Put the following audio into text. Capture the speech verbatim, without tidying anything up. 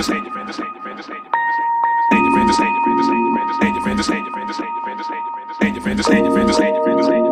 defend, defend, defend, defend, defend, defend, defend, defend, defend, defend, defend, defend, defend, defend, defend, defend, defend, defend, defend,